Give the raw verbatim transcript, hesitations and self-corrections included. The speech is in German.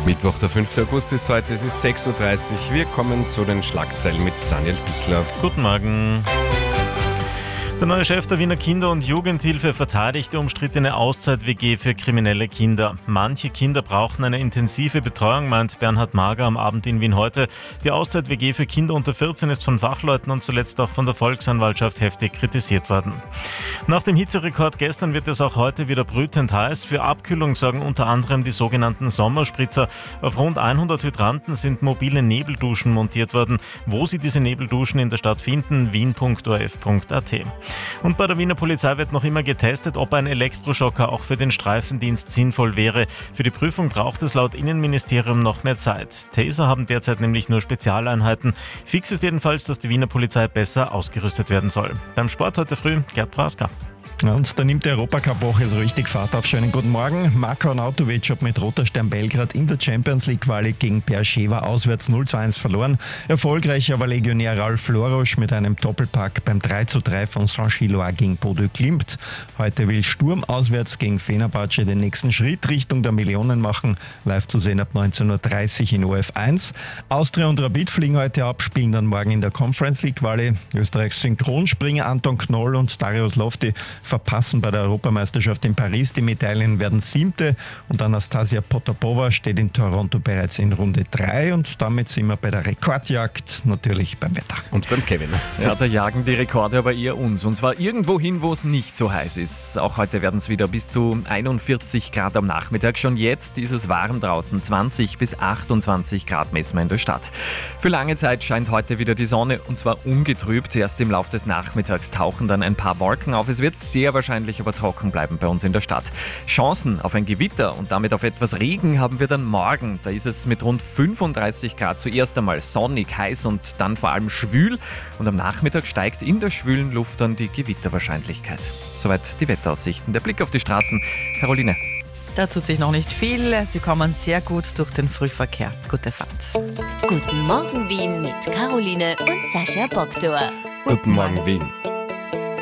Mittwoch, der fünfte August ist heute, es ist sechs Uhr dreißig. Wir kommen zu den Schlagzeilen mit Daniel Bichler. Guten Morgen. Der neue Chef der Wiener Kinder- und Jugendhilfe verteidigt die umstrittene Auszeit-W G für kriminelle Kinder. Manche Kinder brauchen eine intensive Betreuung, meint Bernhard Mager am Abend in Wien heute. Die Auszeit-W G für Kinder unter vierzehn ist von Fachleuten und zuletzt auch von der Volksanwaltschaft heftig kritisiert worden. Nach dem Hitzerekord gestern wird es auch heute wieder brütend heiß. Für Abkühlung sorgen unter anderem die sogenannten Sommerspritzer. Auf rund hundert Hydranten sind mobile Nebelduschen montiert worden. Wo Sie diese Nebelduschen in der Stadt finden, wien punkt o r f punkt a t. Und bei der Wiener Polizei wird noch immer getestet, ob ein Elektroschocker auch für den Streifendienst sinnvoll wäre. Für die Prüfung braucht es laut Innenministerium noch mehr Zeit. Taser haben derzeit nämlich nur Spezialeinheiten. Fix ist jedenfalls, dass die Wiener Polizei besser ausgerüstet werden soll. Beim Sport heute früh Gerd Praska. Und da nimmt die Europacup-Woche so richtig Fahrt auf. Schönen guten Morgen. Marko Arnautovic hat mit Roter Stern Belgrad in der Champions League-Quali gegen Beersheva auswärts null zu eins verloren. Erfolgreicher war Legionär Ralf Lorosch mit einem Doppelpack beim drei zu drei von Saint-Gilloise gegen Bodø Glimt. Heute will Sturm auswärts gegen Fenerbahce den nächsten Schritt Richtung der Millionen machen. Live zu sehen ab neunzehn Uhr dreißig in O F eins. Austria und Rapid fliegen heute ab, spielen dann morgen in der Conference League-Quali. Österreichs Synchronspringer Anton Knoll und Darius Lofti verpassen bei der Europameisterschaft in Paris. Die Medaillen werden siebte und Anastasia Potapova steht in Toronto bereits in Runde drei und damit sind wir bei der Rekordjagd, natürlich beim Wetter. Und beim Kevin. Ja, da jagen die Rekorde aber eher uns und zwar irgendwo hin, wo es nicht so heiß ist. Auch heute werden es wieder bis zu einundvierzig Grad am Nachmittag. Schon jetzt ist es warm draußen, zwanzig bis achtundzwanzig Grad messen wir in der Stadt. Für lange Zeit scheint heute wieder die Sonne und zwar ungetrübt. Erst im Laufe des Nachmittags tauchen dann ein paar Wolken auf. Es wird sehr wahrscheinlich aber trocken bleiben bei uns in der Stadt. Chancen auf ein Gewitter und damit auf etwas Regen haben wir dann morgen. Da ist es mit rund fünfunddreißig Grad zuerst einmal sonnig, heiß und dann vor allem schwül. Und am Nachmittag steigt in der schwülen Luft dann die Gewitterwahrscheinlichkeit. Soweit die Wetteraussichten. Der Blick auf die Straßen. Caroline. Da tut sich noch nicht viel. Sie kommen sehr gut durch den Frühverkehr. Gute Fahrt. Guten Morgen Wien mit Caroline und Sascha Bogdor. Guten Morgen, Wien.